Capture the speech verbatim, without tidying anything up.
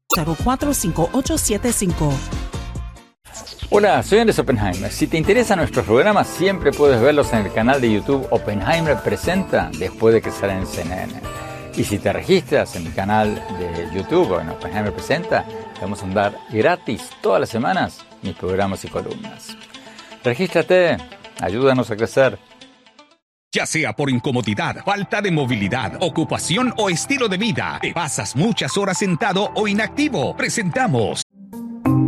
cero cuatro cinco ocho siete cinco. Hola, soy Andrés Oppenheimer. Si te interesan nuestros programas, siempre puedes verlos en el canal de YouTube Oppenheimer Presenta después de que salen en C N N. Y si te registras en mi canal de YouTube o en Oppenheimer Presenta, te vamos a dar gratis todas las semanas mis programas y columnas. Regístrate, ayúdanos a crecer. Ya sea por incomodidad, falta de movilidad, ocupación o estilo de vida, te pasas muchas horas sentado o inactivo. Presentamos